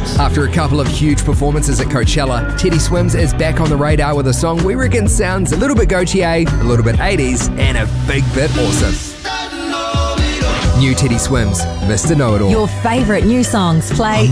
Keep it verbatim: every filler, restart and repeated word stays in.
After a couple of huge performances at Coachella, Teddy Swims is back on the radar with a song we reckon sounds a little bit Gautier, a little bit eighties, and a big bit awesome. New Teddy Swims, Mister Know-It-All. Your favourite new songs play